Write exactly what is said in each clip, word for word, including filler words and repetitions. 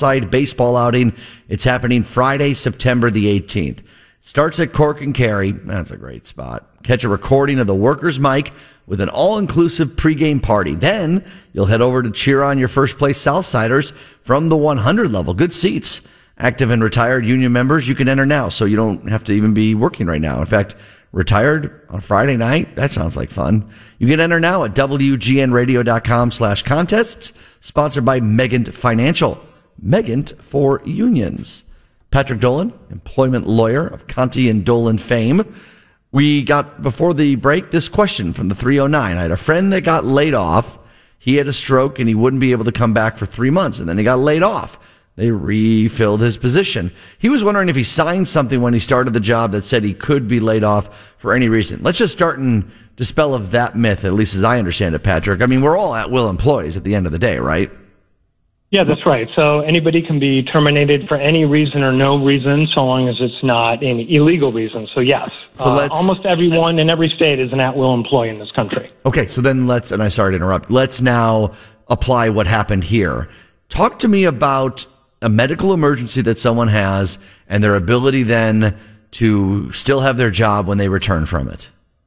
Southside baseball outing. It's happening Friday, September the eighteenth. Starts at Cork and Kerry. That's a great spot. Catch a recording of the Workers' Mic with an all-inclusive pregame party. Then you'll head over to cheer on your first-place Southsiders from the one hundred level. Good seats. Active and retired union members, you can enter now, so you don't have to even be working right now. In fact, retired on Friday night? That sounds like fun. You can enter now at W G N radio dot com slash contests, sponsored by Megant Financial. Megant for unions. Patrick Dolan, employment lawyer of Conti and Dolan fame. We got, before the break, this question from the three oh nine. I had a friend that got laid off. He had a stroke and he wouldn't be able to come back for three months, and then he got laid off. They refilled his position. He was wondering if he signed something when he started the job that said he could be laid off for any reason. Let's just start and dispel of that myth, at least as I understand it, Patrick. I mean, we're all at-will employees at the end of the day, right? Yeah, that's right. So anybody can be terminated for any reason or no reason, so long as it's not an illegal reason. So yes, so uh, almost everyone in every state is an at-will employee in this country. Okay, so then let's, and I'm sorry to interrupt, let's now apply what happened here. Talk to me about a medical emergency that someone has and their ability then to still have their job when they return from it.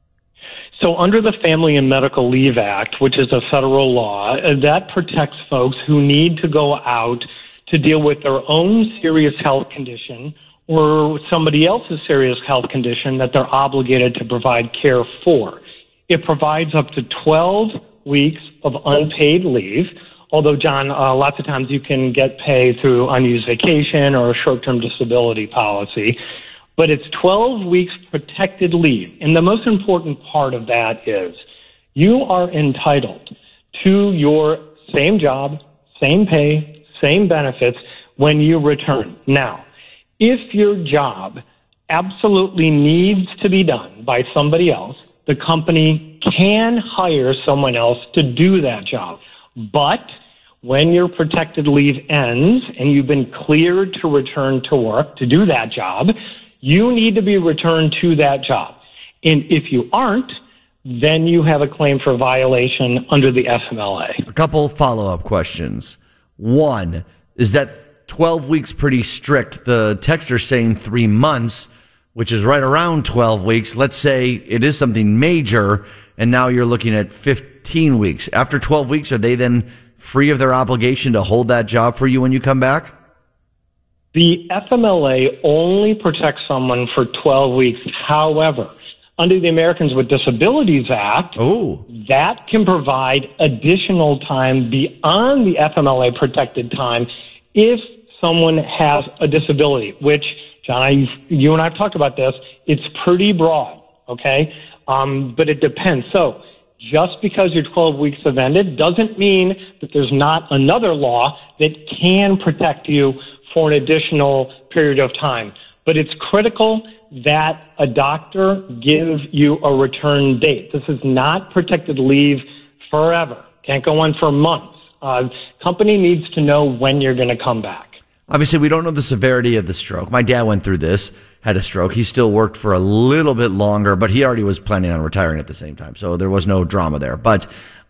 So under the Family and Medical Leave Act, which is a federal law, that protects folks who need to go out to deal with their own serious health condition or somebody else's serious health condition that they're obligated to provide care for. It provides up to twelve weeks of unpaid leave. Although, John, uh, lots of times you can get pay through unused vacation or a short-term disability policy. But it's twelve weeks protected leave. And the most important part of that is you are entitled to your same job, same pay, same benefits when you return. Now, if your job absolutely needs to be done by somebody else, the company can hire someone else to do that job. But when your protected leave ends and you've been cleared to return to work to do that job, you need to be returned to that job. And if you aren't, then you have a claim for violation under the F M L A. A couple follow-up questions. One, is that twelve weeks pretty strict? The texter's saying three months, which is right around twelve weeks. Let's say it is something major, and now you're looking at fifteen weeks. After twelve weeks, are they then free of their obligation to hold that job for you when you come back? The F M L A only protects someone for twelve weeks. However, under the Americans with Disabilities Act, oh. that can provide additional time beyond the F M L A protected time if someone has a disability, which, John, I, you and I have talked about this. It's pretty broad, okay? Um, but it depends. So just because your twelve weeks have ended doesn't mean that there's not another law that can protect you for an additional period of time. But it's critical that a doctor give you a return date. This is not protected leave forever. Can't go on for months. Uh, company needs to know when you're going to come back. Obviously, we don't know the severity of the stroke. My dad went through this, had a stroke. He still worked for a little bit longer, but he already was planning on retiring at the same time, so there was no drama there. But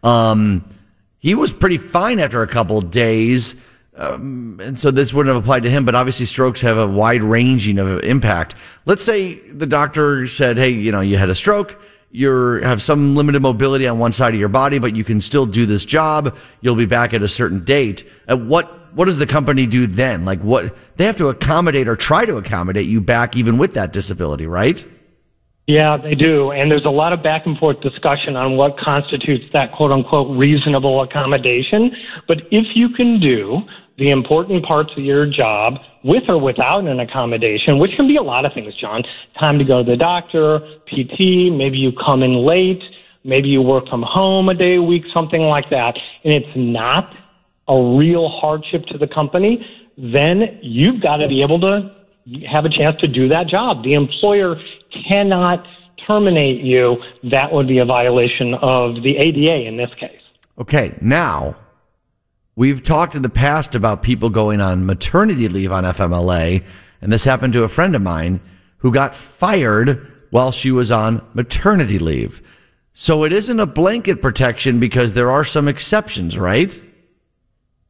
um, he was pretty fine after a couple days. Um, and so this wouldn't have applied to him, but obviously strokes have a wide ranging of impact. Let's say the doctor said, hey, you know, you had a stroke, you have some limited mobility on one side of your body, but you can still do this job. You'll be back at a certain date. At what, what does the company do then? Like what, they have to accommodate or try to accommodate you back even with that disability, right? Yeah, they do. And there's a lot of back and forth discussion on what constitutes that quote unquote reasonable accommodation. But if you can do the important parts of your job with or without an accommodation, which can be a lot of things, John. Time to go to the doctor, P T, maybe you come in late, maybe you work from home a day a week, something like that, and it's not a real hardship to the company, then you've got to be able to have a chance to do that job. The employer cannot terminate you. That would be a violation of the A D A in this case. Okay, now, we've talked in the past about people going on maternity leave on F M L A, and this happened to a friend of mine who got fired while she was on maternity leave. So it isn't a blanket protection because there are some exceptions, right?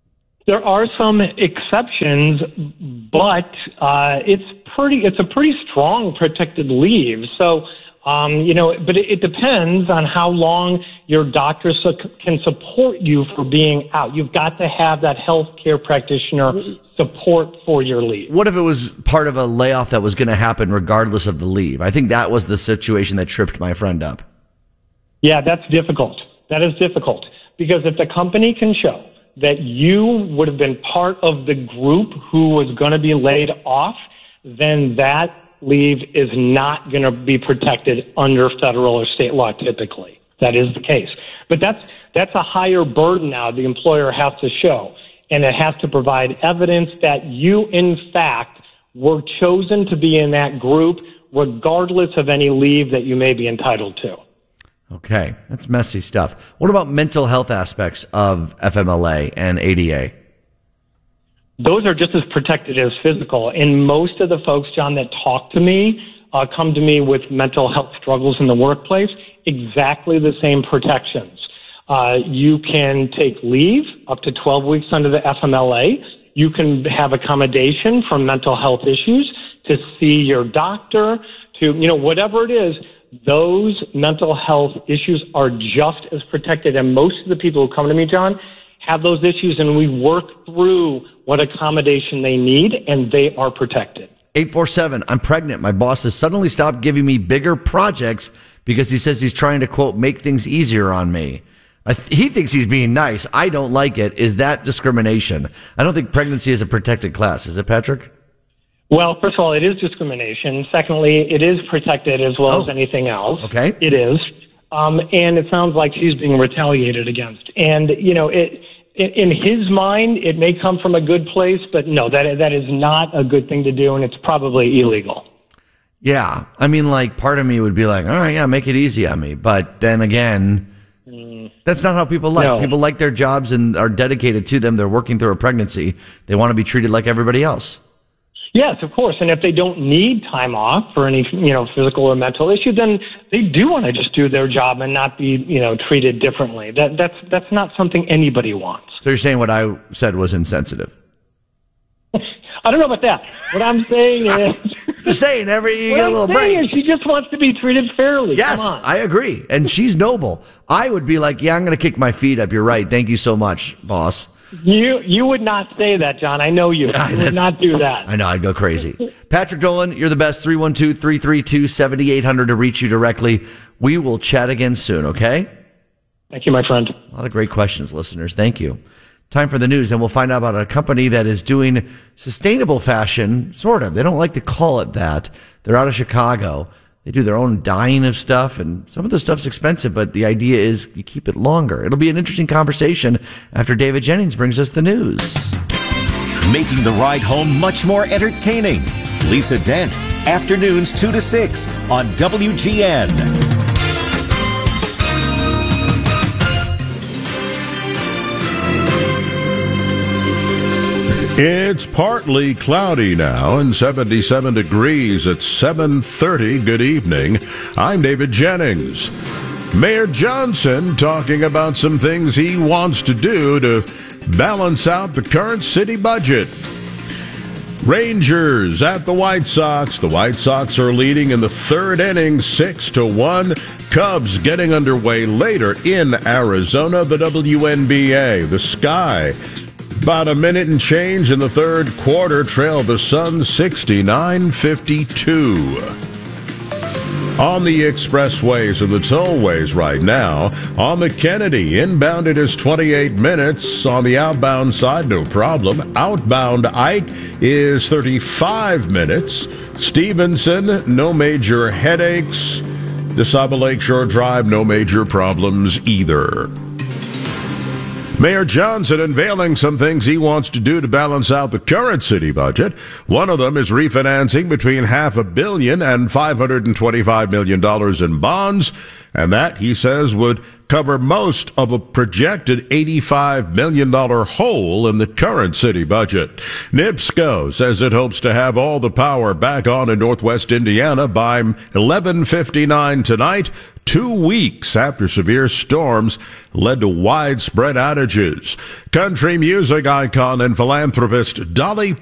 There are some exceptions, but uh, it's pretty. It's a pretty strong protected leave. So, um, you know, but it, it depends on how long your doctor su- can support you for being out. You've got to have that healthcare practitioner support for your leave. What if it was part of a layoff that was going to happen regardless of the leave? I think that was the situation that tripped my friend up. Yeah, that's difficult. That is difficult because if the company can show that you would have been part of the group who was going to be laid off, then that leave is not going to be protected under federal or state law typically. That is the case. But that's that's a higher burden now the employer has to show, and it has to provide evidence that you, in fact, were chosen to be in that group regardless of any leave that you may be entitled to. Okay, that's messy stuff. What about mental health aspects of F M L A and A D A? Those are just as protected as physical. And most of the folks, John, that talk to me uh, come to me with mental health struggles in the workplace, exactly the same protections. Uh, you can take leave up to twelve weeks under the F M L A. You can have accommodation for mental health issues, to see your doctor, to, you know, whatever it is. Those mental health issues are just as protected. And most of the people who come to me, John, have those issues, and we work through what accommodation they need, and they are protected. eight four seven, I'm pregnant. My boss has suddenly stopped giving me bigger projects because he says he's trying to, quote, make things easier on me. I th- he thinks he's being nice. I don't like it. Is that discrimination? I don't think pregnancy is a protected class. Is it, Patrick? Well, first of all, it is discrimination. Secondly, it is protected as well oh. as anything else. Okay. It is. Um, and it sounds like she's being retaliated against. And, you know, it, it, in his mind, it may come from a good place, but no, that that is not a good thing to do, and it's probably illegal. Yeah. I mean, like, part of me would be like, all right, yeah, make it easy on me. But then again, mm. that's not how people like. No. People like their jobs and are dedicated to them. They're working through a pregnancy. They want to be treated like everybody else. Yes, of course. And if they don't need time off for any, you know, physical or mental issue, then they do want to just do their job and not be, you know, treated differently. That that's that's not something anybody wants. So you're saying what I said was insensitive? I don't know about that. What I'm saying is, just saying, every you get a little break. What I'm saying is, she just wants to be treated fairly. Yes, Come on. I agree, and she's noble. I would be like, yeah, I'm going to kick my feet up. You're right. Thank you so much, boss. You you would not say that, John. I know you. You would not do that. I know. I'd go crazy. Patrick Dolan, you're the best. three one two, three three two, seven eight zero zero to reach you directly. We will chat again soon, okay? Thank you, my friend. A lot of great questions, listeners. Thank you. Time for the news, and we'll find out about a company that is doing sustainable fashion, sort of. They don't like to call it that. They're out of Chicago. They do their own dyeing of stuff, and some of the stuff's expensive, but the idea is you keep it longer. It'll be an interesting conversation after David Jennings brings us the news. Making the ride home much more entertaining. Lisa Dent, afternoons two to six on W G N. It's partly cloudy now and seventy-seven degrees at seven thirty. Good evening. I'm David Jennings. Mayor Johnson talking about some things he wants to do to balance out the current city budget. Rangers at the White Sox. The White Sox are leading in the third inning, six to one. Cubs getting underway later in Arizona. The W N B A. The Sky. About a minute and change in the third quarter, trail the Suns sixty-nine fifty-two. On the expressways and the tollways right now, on the Kennedy, inbound it is twenty-eight minutes. On the outbound side, no problem. Outbound Ike is thirty-five minutes. Stevenson, no major headaches. DeSable Lakeshore Drive, no major problems either. Mayor Johnson unveiling some things he wants to do to balance out the current city budget. One of them is refinancing between half a billion and five hundred twenty-five million dollars in bonds. And that, he says, would cover most of a projected eighty-five million dollars hole in the current city budget. NIPSCO says it hopes to have all the power back on in northwest Indiana by eleven fifty-nine tonight, two weeks after severe storms led to widespread outages. Country music icon and philanthropist Dolly